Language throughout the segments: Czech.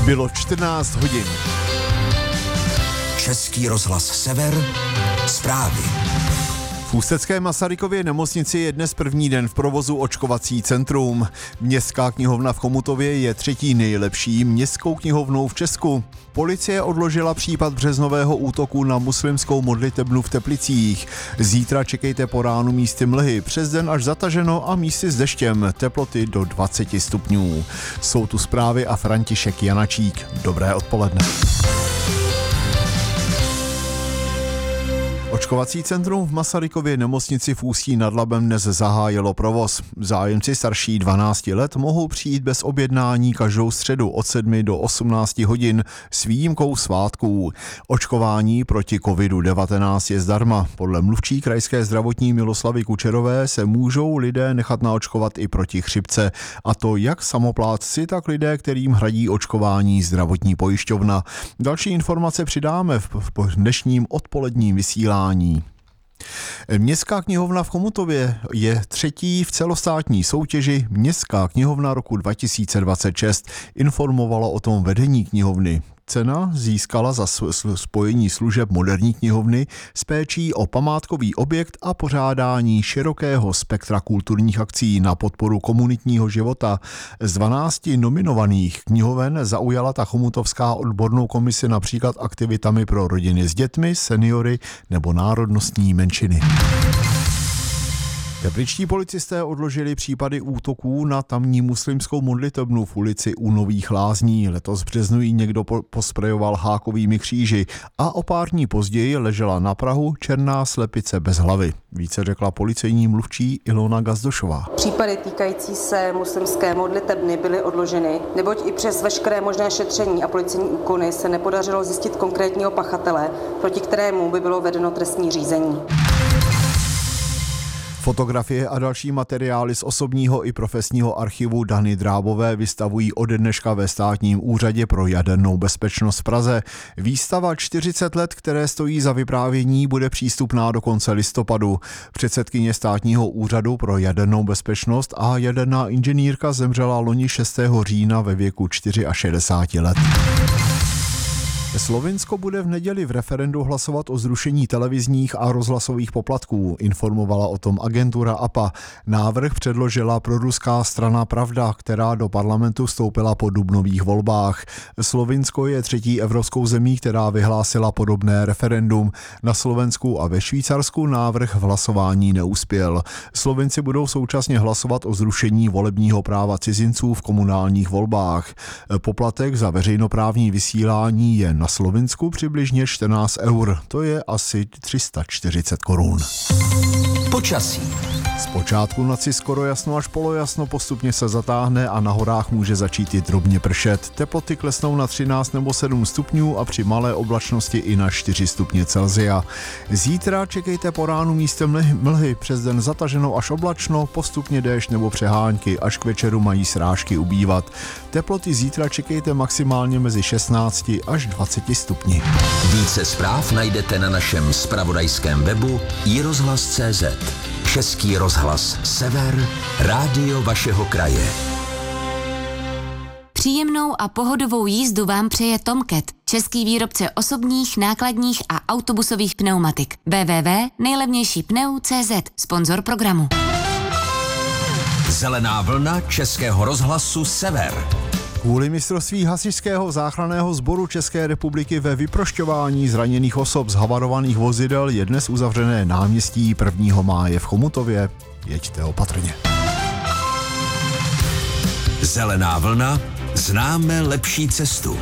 Bylo 14 hodin. Český rozhlas Sever, zprávy. V ústecké Masarykově nemocnici je dnes první den v provozu očkovací centrum. Městská knihovna v Chomutově je třetí nejlepší městskou knihovnou v Česku. Policie odložila případ březnového útoku na muslimskou modlitebnu v Teplicích. Zítra čekejte po ránu místy mlhy, přes den až zataženo a místy s deštěm, teploty do 20 stupňů. Jsou tu zprávy a František Janačík. Dobré odpoledne. Očkovací centrum v Masarykově nemocnici v Ústí nad Labem dnes zahájilo provoz. Zájemci starší 12 let mohou přijít bez objednání každou středu od 7 do 18 hodin s výjimkou svátků. Očkování proti COVID-19 je zdarma. Podle mluvčí krajské zdravotní Miloslavy Kučerové se můžou lidé nechat naočkovat i proti chřipce. A to jak samoplátci, tak lidé, kterým hradí očkování zdravotní pojišťovna. Další informace přidáme v dnešním odpoledním vysílání. Městská knihovna v Chomutově je třetí v celostátní soutěži Městská knihovna roku 2026, informovalo o tom vedení knihovny. Cena získala za spojení služeb moderní knihovny s péčí o památkový objekt a pořádání širokého spektra kulturních akcí na podporu komunitního života. Z 12 nominovaných knihoven zaujala ta chomutovská odbornou komisi například aktivitami pro rodiny s dětmi, seniory nebo národnostní menšiny. Tepličtí policisté odložili případy útoků na tamní muslimskou modlitebnu v ulici u Nových Lázní. Letos v březnu jí někdo posprejoval hákovými kříži a o pár dní později ležela na prahu černá slepice bez hlavy. Více řekla policejní mluvčí Ilona Gazdošová. Případy týkající se muslimské modlitebny byly odloženy, neboť i přes veškeré možné šetření a policejní úkony se nepodařilo zjistit konkrétního pachatele, proti kterému by bylo vedeno trestní řízení. Fotografie a další materiály z osobního i profesního archivu Dany Drábové vystavují ode dneška ve Státním úřadě pro jadernou bezpečnost v Praze. Výstava 40 let, které stojí za vyprávění, bude přístupná do konce listopadu. Předsedkyně Státního úřadu pro jadernou bezpečnost a jaderná inženýrka zemřela loni 6. října ve věku 64 let. Slovinsko bude v neděli v referendu hlasovat o zrušení televizních a rozhlasových poplatků, informovala o tom agentura APA. Návrh předložila proruská strana Pravda, která do parlamentu vstoupila po dubnových volbách. Slovinsko je třetí evropskou zemí, která vyhlásila podobné referendum. Na Slovensku a ve Švýcarsku návrh v hlasování neuspěl. Slovinci budou současně hlasovat o zrušení volebního práva cizinců v komunálních volbách. Poplatek za veřejnoprávní vysílání je na Slovinsku přibližně 14 eur, to je asi 340 korun. Počasí. Zpočátku noci skoro jasno až polojasno, postupně se zatáhne a na horách může začít i drobně pršet. Teploty klesnou na 13 nebo 7 stupňů a při malé oblačnosti i na 4 stupně Celsia. Zítra čekejte po ránu místem mlhy, přes den zataženo až oblačno, postupně déšť nebo přehánky, až k večeru mají srážky ubývat. Teploty zítra čekejte maximálně mezi 16 až 20 stupni. Více zpráv najdete na našem zpravodajském webu iRozhlas.cz. Český rozhlas Sever, rádio vašeho kraje. Příjemnou a pohodovou jízdu vám přeje Tomcat, český výrobce osobních, nákladních a autobusových pneumatik. www.nejlevnějšípneu.cz, sponzor programu. Zelená vlna Českého rozhlasu Sever. Kvůli mistrovství hasičského záchranného sboru České republiky ve vyprošťování zraněných osob z havarovaných vozidel je dnes uzavřené náměstí 1. máje v Chomutově. Jeďte opatrně. Zelená vlna, známe lepší cestu.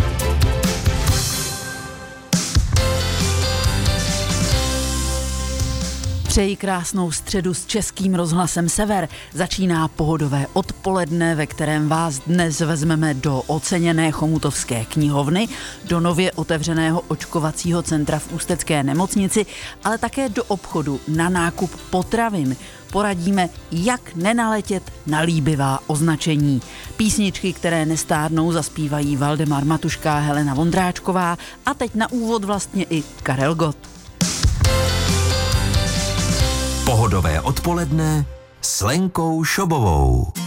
Přeji krásnou středu s Českým rozhlasem Sever. Začíná pohodové odpoledne, ve kterém vás dnes vezmeme do oceněné chomutovské knihovny, do nově otevřeného očkovacího centra v ústecké nemocnici, ale také do obchodu na nákup potravin. Poradíme, jak nenaletět na líbivá označení. Písničky, které nestárnou, zaspívají Valdemar Matuška, Helena Vondráčková a teď na úvod vlastně i Karel Gott. Pohodové odpoledne s Lenkou Šobovou.